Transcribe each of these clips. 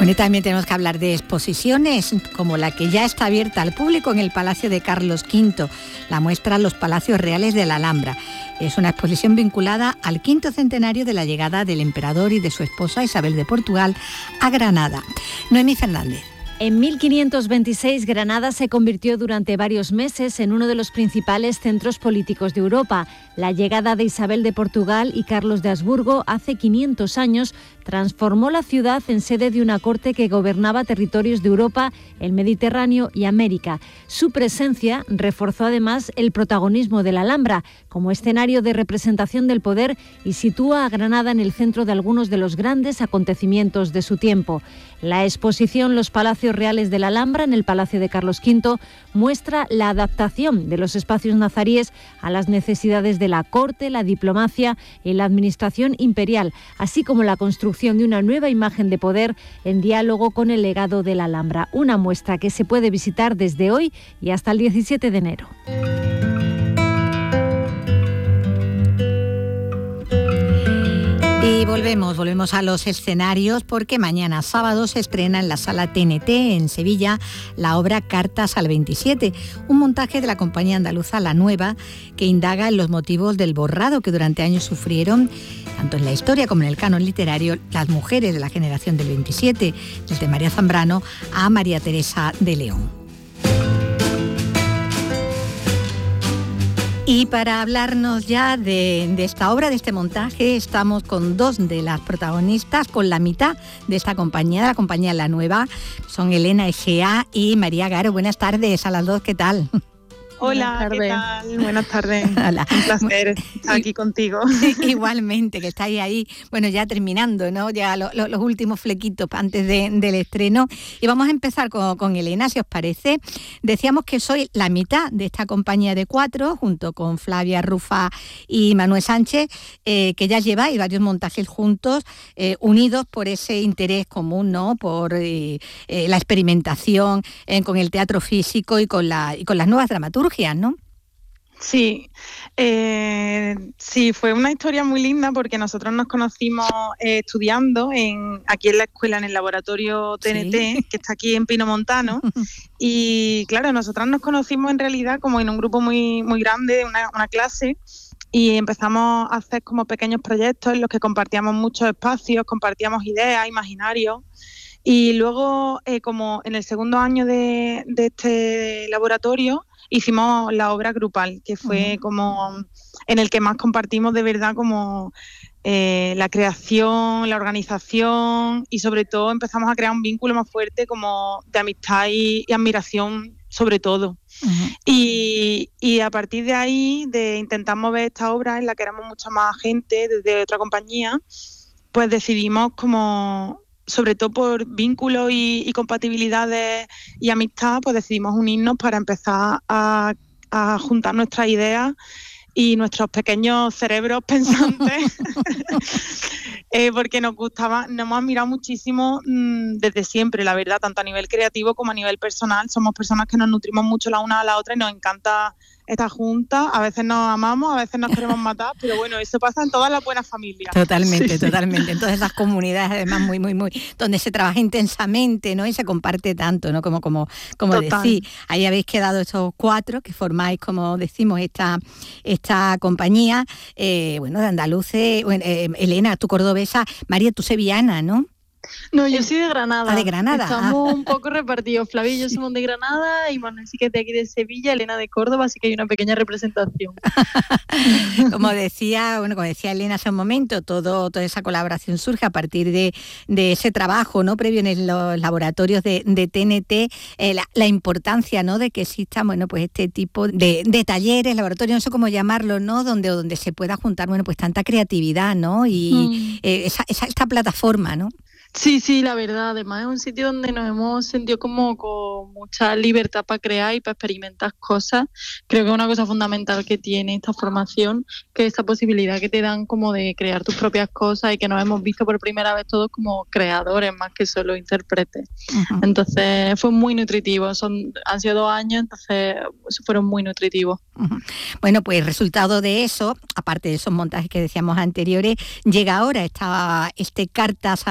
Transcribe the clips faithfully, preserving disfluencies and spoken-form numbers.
Bueno, y también tenemos que hablar de exposiciones, como la que ya está abierta al público en el Palacio de Carlos quinto, la muestra Los Palacios Reales de la Alhambra. Es una exposición vinculada al quinto centenario de la llegada del emperador y de su esposa Isabel de Portugal a Granada. Noemí Fernández. En mil quinientos veintiséis, Granada se convirtió durante varios meses en uno de los principales centros políticos de Europa. La llegada de Isabel de Portugal y Carlos de Habsburgo hace quinientos años transformó la ciudad en sede de una corte que gobernaba territorios de Europa, el Mediterráneo y América. Su presencia reforzó además el protagonismo de la Alhambra como escenario de representación del poder y sitúa a Granada en el centro de algunos de los grandes acontecimientos de su tiempo. La exposición Los Palacios Reales de la Alhambra en el Palacio de Carlos quinto muestra la adaptación de los espacios nazaríes a las necesidades de la corte, la diplomacia y la administración imperial, así como la construcción de una nueva imagen de poder en diálogo con el legado de la Alhambra. Una muestra que se puede visitar desde hoy y hasta el diecisiete de enero. Y volvemos, volvemos a los escenarios porque mañana sábado se estrena en la Sala T N T en Sevilla la obra Cartas al veintisiete, un montaje de la compañía andaluza La Nueva que indaga en los motivos del borrado que durante años sufrieron, tanto en la historia como en el canon literario, las mujeres de la generación del veintisiete, desde María Zambrano a María Teresa de León. Y para hablarnos ya de, de esta obra, de este montaje, estamos con dos de las protagonistas, con la mitad de esta compañía, de la compañía La Nueva. Son Elena Egea y María Garo. Buenas tardes a las dos, ¿qué tal? Hola, ¿qué tal? Buenas tardes. Hola. Un placer estar aquí contigo. Igualmente, que estáis ahí, bueno, ya terminando, ¿no? Ya lo, lo, los últimos flequitos antes de, del estreno. Y vamos a empezar con, con Elena, si os parece. Decíamos que soy la mitad de esta compañía de cuatro, junto con Flavia Rufa y Manuel Sánchez, eh, que ya lleváis varios montajes juntos, eh, unidos por ese interés común, ¿no? Por eh, eh, la experimentación eh, con el teatro físico y con, la, y con las nuevas dramaturgias, ¿no? Sí, eh, sí, fue una historia muy linda porque nosotros nos conocimos eh, estudiando en, aquí en la escuela, en el laboratorio T N T, sí, que está aquí en Pino Montano, y claro, nosotras nos conocimos en realidad como en un grupo muy, muy grande, una, una clase, y empezamos a hacer como pequeños proyectos en los que compartíamos muchos espacios, compartíamos ideas, imaginarios. Y luego, eh, como en el segundo año de, de este laboratorio, hicimos la obra grupal, que fue uh-huh. como en el que más compartimos de verdad como eh, la creación, la organización y sobre todo empezamos a crear un vínculo más fuerte como de amistad y, y admiración sobre todo. Uh-huh. Y, y a partir de ahí, de intentar mover esta obra en la que éramos mucha más gente desde otra compañía, pues decidimos como, sobre todo por vínculos y, y compatibilidades y amistad, pues decidimos unirnos para empezar a, a juntar nuestras ideas y nuestros pequeños cerebros pensantes, eh, porque nos gustaba, nos hemos admirado muchísimo mmm, desde siempre, la verdad, tanto a nivel creativo como a nivel personal. Somos personas que nos nutrimos mucho la una a la otra y nos encanta estar juntas. A veces nos amamos, a veces nos queremos matar, pero bueno, eso pasa en todas las buenas familias. Totalmente, sí, totalmente. En todas esas comunidades, además, muy, muy, muy, donde se trabaja intensamente, ¿no? Y se comparte tanto, ¿no? Como, como, como decís, ahí habéis quedado estos cuatro que formáis, como decimos, esta, esta compañía, eh, bueno, de andaluces, bueno, eh, Elena, tú cordobesa, María, tú sevillana, ¿no? No, yo soy de Granada. Ah, de Granada. Estamos ah. un poco repartidos. Flavia y yo somos de Granada y Manuel sí que es de aquí de Sevilla, Elena de Córdoba, así que hay una pequeña representación. Como decía, bueno, como decía Elena hace un momento, todo, toda esa colaboración surge a partir de, de ese trabajo, ¿no? Previo en los laboratorios de, de T N T, eh, la, la importancia, ¿no? De que existan, bueno, pues este tipo de, de talleres, laboratorios, no sé cómo llamarlo, ¿no? Donde, donde se pueda juntar, bueno, pues tanta creatividad, ¿no? Y mm. eh, esa, esa, esta plataforma, ¿no? Sí, sí, la verdad, además es un sitio donde nos hemos sentido como con mucha libertad para crear y para experimentar cosas. Creo que es una cosa fundamental que tiene esta formación, que es esta posibilidad que te dan como de crear tus propias cosas y que nos hemos visto por primera vez todos como creadores más que solo intérpretes. Uh-huh. Entonces fue muy nutritivo, son han sido dos años, entonces fueron muy nutritivos. Uh-huh. Bueno, pues resultado de eso, aparte de esos montajes que decíamos anteriores, llega ahora esta, este Cartas al veintisiete,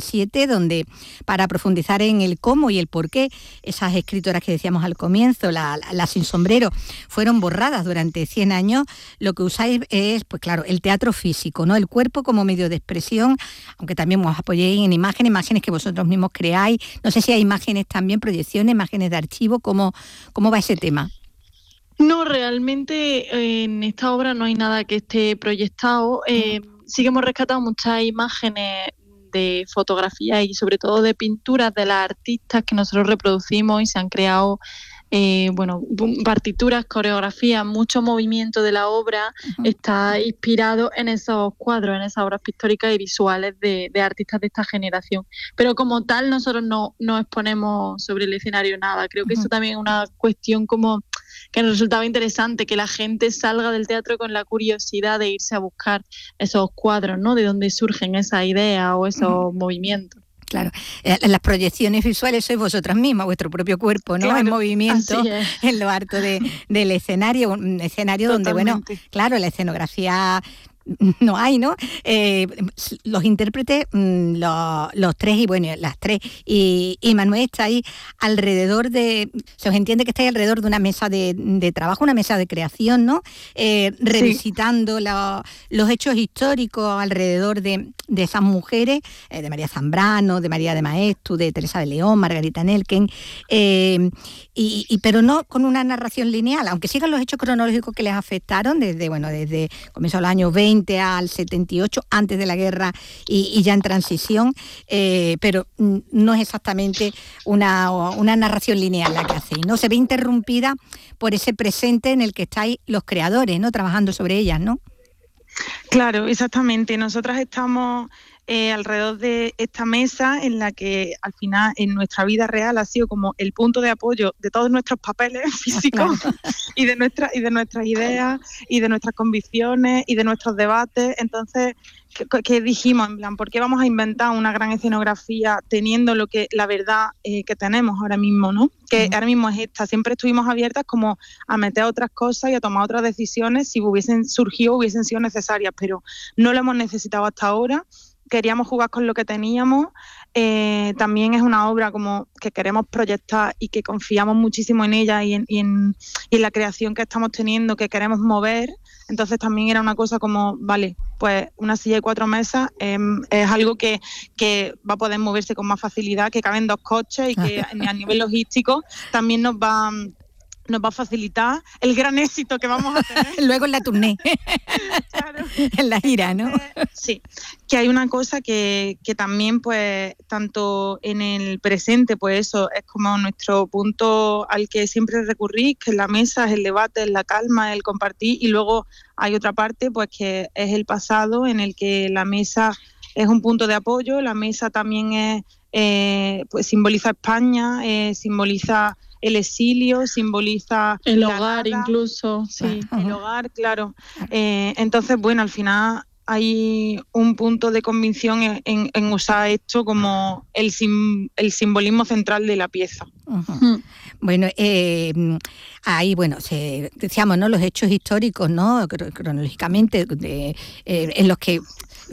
veintisiete, donde para profundizar en el cómo y el por qué esas escritoras que decíamos al comienzo, las la, la sin sombrero, fueron borradas durante cien años, lo que usáis es, pues claro, el teatro físico, ¿no? El cuerpo como medio de expresión, aunque también os apoyéis en imágenes, imágenes que vosotros mismos creáis. No sé si hay imágenes también, proyecciones, imágenes de archivo, ¿cómo, cómo va ese tema? No, realmente eh, en esta obra no hay nada que esté proyectado. Eh, sí que hemos rescatado muchas imágenes de fotografía y sobre todo de pinturas de las artistas que nosotros reproducimos y se han creado eh, bueno, partituras, coreografías, mucho movimiento de la obra uh-huh. está inspirado en esos cuadros, en esas obras pictóricas y visuales de, de artistas de esta generación. Pero como tal nosotros no, no exponemos sobre el escenario nada. Creo que uh-huh. eso también es una cuestión como que nos resultaba interesante, que la gente salga del teatro con la curiosidad de irse a buscar esos cuadros, ¿no? De dónde surgen esas ideas o esos uh-huh. movimientos. Claro, eh, las proyecciones visuales sois vosotras mismas, vuestro propio cuerpo, ¿no? Claro, en movimiento, en lo harto de, del escenario, un escenario Totalmente. Donde, bueno, claro, la escenografía no hay, ¿no? Eh, los intérpretes, los, los tres y bueno, las tres, y, y Manuel está ahí alrededor de, se os entiende que estáis alrededor de una mesa de, de trabajo, una mesa de creación, ¿no? Eh, revisitando sí. la, los hechos históricos alrededor de, de esas mujeres, eh, de María Zambrano, de María de Maestu, de Teresa de León, Margarita Nelken, eh, y, y, pero no con una narración lineal, aunque sigan los hechos cronológicos que les afectaron desde, bueno, desde comienzo de los años veinte al setenta y ocho, antes de la guerra y, y ya en transición, eh, pero no es exactamente una, una narración lineal la que hacéis, ¿no? Se ve interrumpida por ese presente en el que estáis los creadores, ¿no? Trabajando sobre ellas, ¿no? Claro, exactamente. Nosotras estamos eh, alrededor de esta mesa en la que al final en nuestra vida real ha sido como el punto de apoyo de todos nuestros papeles físicos claro. y de nuestra, y de nuestras ideas y de nuestras convicciones y de nuestros debates. Entonces, ¿qué, qué dijimos? En plan, ¿por qué vamos a inventar una gran escenografía teniendo lo que la verdad eh, que tenemos ahora mismo, ¿no? Que uh-huh. ahora mismo es esta. Siempre estuvimos abiertas como a meter otras cosas y a tomar otras decisiones si hubiesen surgido, hubiesen sido necesarias, pero no lo hemos necesitado hasta ahora. Queríamos jugar con lo que teníamos. Eh, también es una obra como que queremos proyectar y que confiamos muchísimo en ella y en, y en, y en la creación que estamos teniendo, que queremos mover. Entonces también era una cosa como, vale, pues una silla y cuatro mesas eh, es algo que, que va a poder moverse con más facilidad, que caben dos coches y que a nivel logístico también nos va... nos va a facilitar el gran éxito que vamos a tener. Luego en la tournée, claro. En la gira, ¿no? Eh, sí, que hay una cosa que, que también, pues, tanto en el presente, pues eso, es como nuestro punto al que siempre recurrís, que es la mesa, es el debate, es la calma, es el compartir, y luego hay otra parte, pues, que es el pasado, en el que la mesa es un punto de apoyo, la mesa también es, eh, pues, simboliza España, eh, simboliza el exilio, simboliza el hogar nada, incluso, sí. El hogar, claro. Eh, entonces, bueno, al final hay un punto de convicción en, en, en usar esto como el, sim, el simbolismo central de la pieza. Uh-huh. Bueno, eh, ahí, bueno, se, decíamos, ¿no? Los hechos históricos, ¿no? Cronológicamente, de, eh, en los que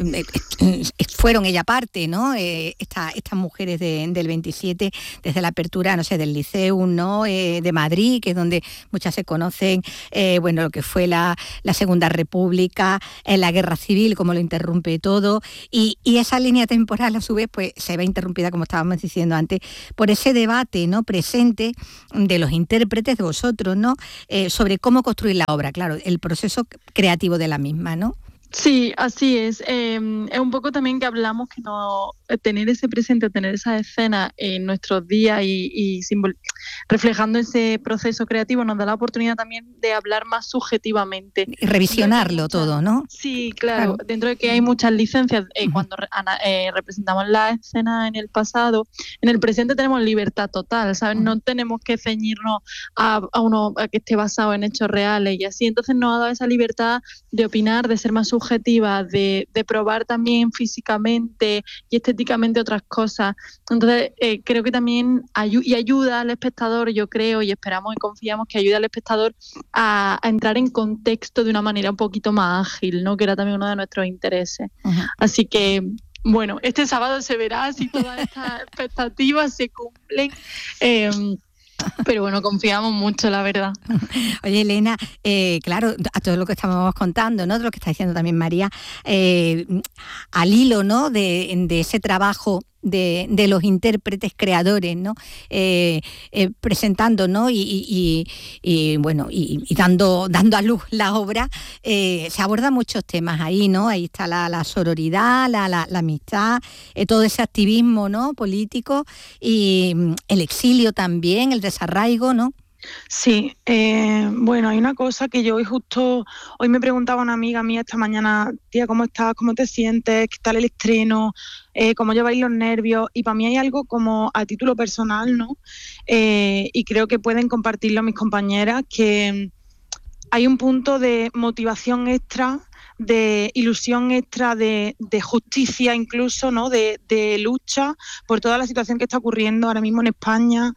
fueron ella parte, ¿no? Eh, esta, estas mujeres de, del veintisiete, desde la apertura, no sé, del Liceum, ¿no? Eh, de Madrid, que es donde muchas se conocen, eh, bueno, lo que fue la, la Segunda República, eh, la Guerra Civil, como lo interrumpe todo, y, y esa línea temporal, a su vez, pues se ve interrumpida, como estábamos diciendo antes, por ese debate, ¿no? Presente de los intérpretes, de vosotros, ¿no? Eh, sobre cómo construir la obra, claro, el proceso creativo de la misma, ¿no? Sí, así es. Eh, es un poco también que hablamos que no tener ese presente, tener esa escena en nuestros días y, y simbol, reflejando ese proceso creativo nos da la oportunidad también de hablar más subjetivamente. Y revisionarlo muchas, todo, ¿no? Sí, claro. claro. Dentro de que hay muchas licencias, eh, uh-huh. cuando eh, representamos la escena en el pasado, en el presente tenemos libertad total, ¿sabes? Uh-huh. No tenemos que ceñirnos a, a uno a que esté basado en hechos reales y así. Entonces nos ha dado esa libertad de opinar, de ser más subjetiva, de, de probar también físicamente y estéticamente otras cosas. Entonces eh, creo que también ayu- y ayuda al espectador, yo creo y esperamos y confiamos que ayuda al espectador a, a entrar en contexto de una manera un poquito más ágil, ¿no? Que era también uno de nuestros intereses. Uh-huh. Así que bueno, este sábado se verá si todas estas expectativas se cumplen. Eh, Pero bueno, confiamos mucho, la verdad. Oye, Elena, eh, claro, a todo lo que estamos contando, ¿no? De lo que está diciendo también María, eh, al hilo, ¿no? De, de ese trabajo de, de los intérpretes creadores, ¿no? Eh, eh, presentando, ¿no? Y, y, y, y bueno, y, y dando, dando a luz la obra, eh, se abordan muchos temas ahí, ¿no? Ahí está la, la sororidad, la, la, la amistad, eh, todo ese activismo, ¿no? Político, y el exilio también, el desarraigo, ¿no? Sí, eh, bueno, hay una cosa que yo hoy justo, hoy me preguntaba una amiga mía esta mañana, tía, ¿cómo estás? ¿Cómo te sientes? ¿Qué tal el estreno? Eh, ¿Cómo lleváis los nervios? Y para mí hay algo como a título personal, ¿no? Eh, y creo que pueden compartirlo mis compañeras, que hay un punto de motivación extra, de ilusión extra, de, de justicia incluso, ¿no? De, de lucha por toda la situación que está ocurriendo ahora mismo en España,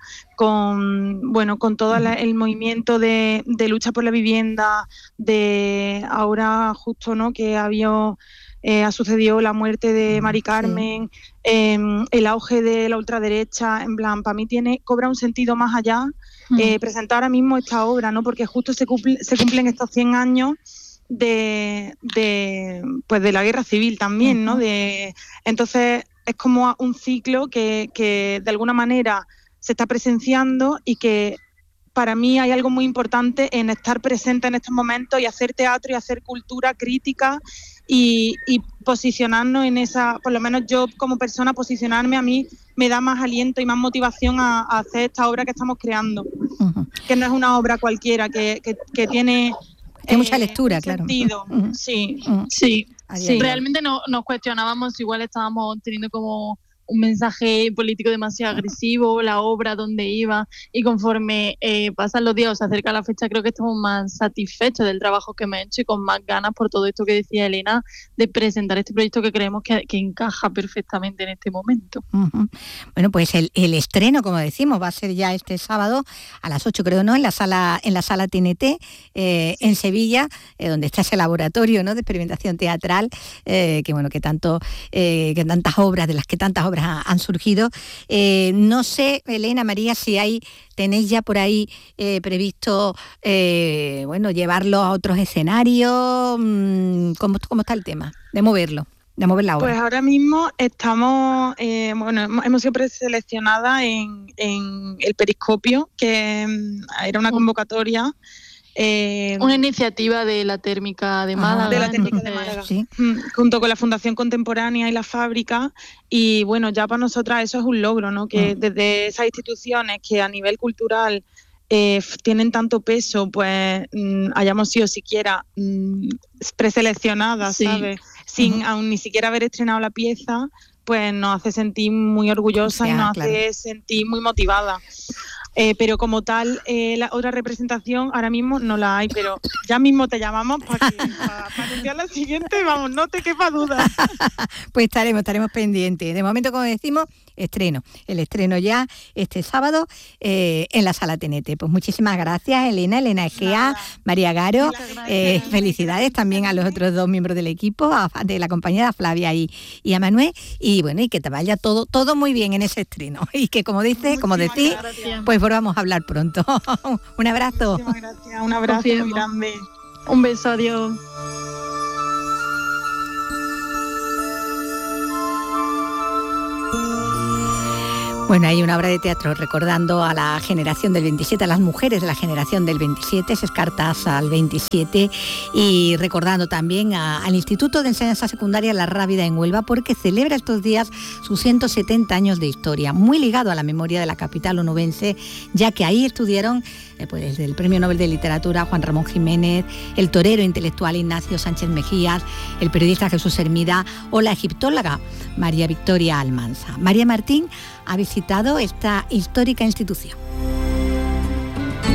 con bueno, con todo la, el movimiento de, de lucha por la vivienda, de ahora justo, ¿no? que había eh, ha sucedido la muerte de Mari Carmen, sí. eh, el auge de la ultraderecha, en plan, para mí tiene, cobra un sentido más allá eh, presentar ahora mismo esta obra, ¿no? Porque justo se, cumple, se cumplen estos cien años de, de pues de la guerra civil también, ¿no? De, entonces es como un ciclo que, que de alguna manera se está presenciando y que para mí hay algo muy importante en estar presente en estos momentos y hacer teatro y hacer cultura crítica y, y posicionarnos en esa, por lo menos yo como persona, posicionarme a mí me da más aliento y más motivación a, a hacer esta obra que estamos creando, uh-huh. que no es una obra cualquiera, que, que, que tiene... Tiene mucha lectura, claro. Sentido. Uh-huh. Sí, uh-huh. sí, sí. Realmente no, nos cuestionábamos, igual estábamos teniendo como un mensaje político demasiado agresivo, la obra, dónde iba, y conforme eh, pasan los días o se acerca la fecha, creo que estamos más satisfechos del trabajo que hemos hecho y con más ganas por todo esto que decía Elena, de presentar este proyecto que creemos que, que encaja perfectamente en este momento. Uh-huh. Bueno, pues el, el estreno, como decimos, va a ser ya este sábado a las ocho, creo, ¿no? En la sala, en la sala T N T, eh, en Sevilla, eh, donde está ese laboratorio, ¿no? de experimentación teatral, eh, que bueno, que tanto, eh, que tantas obras, de las que tantas obras han surgido. Eh, no sé, Elena, María, si hay, tenéis ya por ahí eh, previsto eh, bueno, llevarlo a otros escenarios. ¿Cómo, cómo está el tema de moverlo? De mover la obra. Pues ahora mismo estamos, eh, bueno, hemos sido preseleccionadas en, en el Periscopio, que era una convocatoria. Eh, una iniciativa de la térmica de Málaga, de la térmica de Málaga, sí. junto con la Fundación Contemporánea y la Fábrica, y bueno, ya para nosotras eso es un logro, ¿no? Que uh-huh. desde esas instituciones que a nivel cultural eh, tienen tanto peso, pues mmm, hayamos sido siquiera mmm, preseleccionadas, sí. ¿sabes? Sin uh-huh. aún ni siquiera haber estrenado la pieza, pues nos hace sentir muy orgullosas, o sea, y nos claro. hace sentir muy motivadas. Eh, pero como tal, eh, la otra representación ahora mismo no la hay, pero ya mismo te llamamos para, que, para, para anunciar la siguiente, vamos, no te quepa duda. Pues estaremos, estaremos pendientes. De momento, como decimos, estreno, el estreno ya este sábado eh, en la sala T N T. Pues muchísimas gracias, Elena, Elena Egea, María Garo, eh, felicidades también a los otros dos miembros del equipo, a, de la compañera Flavia y, y a Manuel, y bueno, y que te vaya todo, todo muy bien en ese estreno, y que como dices, como decís, pues volvamos a hablar pronto. Un abrazo. Muchísimas gracias, un abrazo muy grande. Un beso, adiós. Bueno, hay una obra de teatro recordando a la generación del veintisiete, a las mujeres de la generación del veintisiete, esas cartas al veintisiete, y recordando también a, al Instituto de Enseñanza Secundaria La Rábida en Huelva, porque celebra estos días sus ciento setenta años de historia, muy ligado a la memoria de la capital onubense, ya que ahí estudiaron eh, pues, desde el Premio Nobel de Literatura Juan Ramón Jiménez, el torero intelectual Ignacio Sánchez Mejías, el periodista Jesús Hermida o la egiptóloga María Victoria Almanza. María Martín ha visitado esta histórica institución.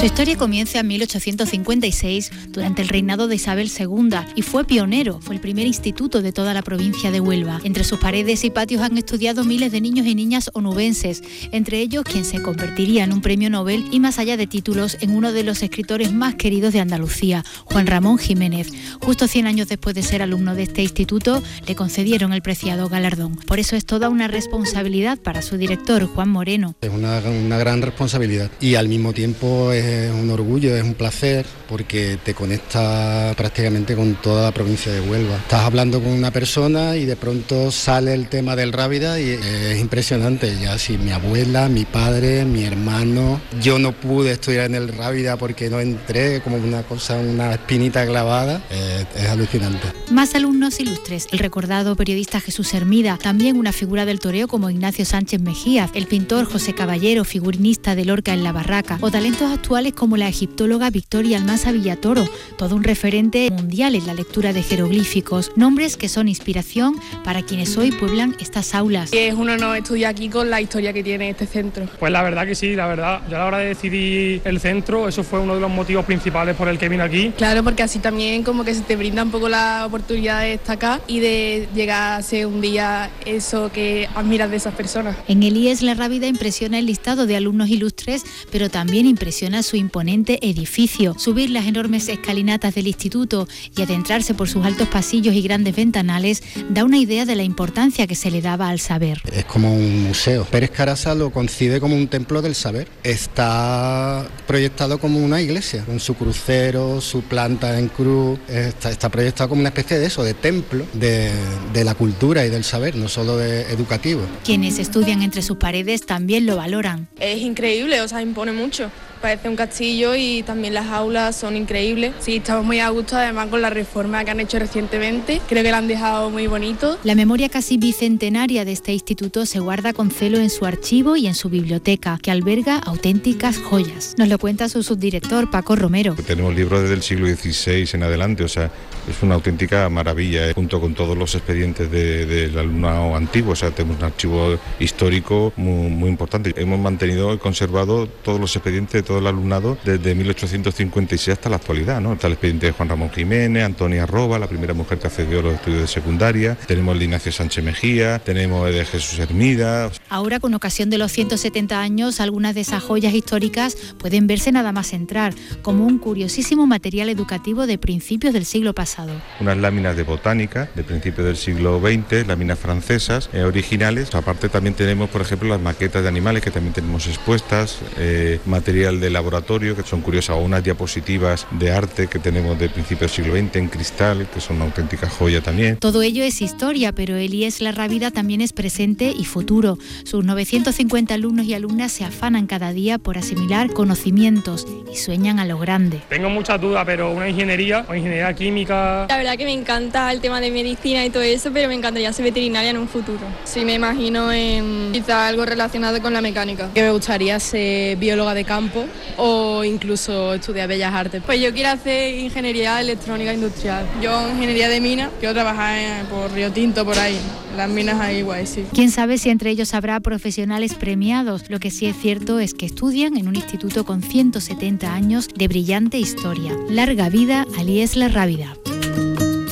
Su historia comienza en mil ochocientos cincuenta y seis, durante el reinado de Isabel segunda, y fue pionero, fue el primer instituto de toda la provincia de Huelva. Entre sus paredes y patios han estudiado miles de niños y niñas onubenses, entre ellos quien se convertiría en un premio Nobel y, más allá de títulos, en uno de los escritores más queridos de Andalucía, Juan Ramón Jiménez. Justo cien años después de ser alumno de este instituto, le concedieron el preciado galardón. Por eso es toda una responsabilidad para su director, Juan Moreno. Es una, una gran responsabilidad y al mismo tiempo es un orgullo, es un placer, porque te conecta prácticamente con toda la provincia de Huelva. Estás hablando con una persona y de pronto sale el tema del Rábida y es impresionante. Ya si mi abuela, mi padre, mi hermano, yo no pude estudiar en el Rábida porque no entré, como una cosa, una espinita clavada, eh, es alucinante. Más alumnos ilustres, el recordado periodista Jesús Hermida, también una figura del toreo como Ignacio Sánchez Mejías, el pintor José Caballero, figurinista de Lorca en la Barraca, o talentos actuales como la egiptóloga Victoria Almansa Villatoro, todo un referente mundial en la lectura de jeroglíficos, nombres que son inspiración para quienes hoy pueblan estas aulas. Es un honor estudiar aquí con la historia que tiene este centro. Pues la verdad que sí, la verdad, yo a la hora de decidir el centro, eso fue uno de los motivos principales por el que vine aquí. Claro, porque así también como que se te brinda un poco la oportunidad de destacar y de llegar a ser un día eso que admiras de esas personas. En el I E S La Rábida impresiona el listado de alumnos ilustres, pero también impresiona su imponente edificio. Subir las enormes escalinatas del instituto y adentrarse por sus altos pasillos y grandes ventanales da una idea de la importancia que se le daba al saber. Es como un museo. Pérez Caraza lo concibe como un templo del saber. Está proyectado como una iglesia, con su crucero, su planta en cruz. Está, está proyectado como una especie de eso, de templo de, de la cultura y del saber, no solo de educativo. Quienes estudian entre sus paredes también lo valoran. Es increíble, o sea, impone mucho. Parece un castillo y también las aulas son increíbles. Sí, estamos muy a gusto, además con la reforma que han hecho recientemente. Creo que la han dejado muy bonito. La memoria casi bicentenaria de este instituto se guarda con celo en su archivo y en su biblioteca, que alberga auténticas joyas. Nos lo cuenta su subdirector, Paco Romero. Tenemos libros desde el siglo dieciséis en adelante, o sea, es una auténtica maravilla, ¿eh? Junto con todos los expedientes de, del alumnado antiguo, o sea, tenemos un archivo histórico muy, muy importante. Hemos mantenido y conservado todos los expedientes de todo el alumnado desde mil ochocientos cincuenta y seis hasta la actualidad, ¿no? Está el expediente de Juan Ramón Jiménez, Antonia Roba, la primera mujer que accedió a los estudios de secundaria, tenemos el de Ignacio Sánchez Mejía, tenemos el de Jesús Hermida. Ahora, con ocasión de los ciento setenta años, algunas de esas joyas históricas pueden verse nada más entrar, como un curiosísimo material educativo de principios del siglo pasado. Unas láminas de botánica de principios del siglo veinte, láminas francesas eh, originales. Aparte también tenemos, por ejemplo, las maquetas de animales que también tenemos expuestas, eh, material de laboratorio que son curiosas, o unas diapositivas de arte que tenemos de principios del siglo veinte en cristal, que son una auténtica joya también. Todo ello es historia, pero el I E S La Rábida también es presente y futuro. Sus novecientos cincuenta alumnos y alumnas se afanan cada día por asimilar conocimientos y sueñan a lo grande. Tengo muchas dudas, pero una ingeniería o ingeniería química... La verdad que me encanta el tema de medicina y todo eso, pero me encantaría ser veterinaria en un futuro. Sí, me imagino en quizá algo relacionado con la mecánica. Que me gustaría ser bióloga de campo o incluso estudiar Bellas Artes. Pues yo quiero hacer ingeniería electrónica industrial. Yo ingeniería de minas, quiero trabajar en, por Río Tinto, por ahí. Las minas ahí guay, sí. Quién sabe si entre ellos habrá profesionales premiados. Lo que sí es cierto es que estudian en un instituto con ciento setenta años de brillante historia. Larga vida al I E S La Rábida.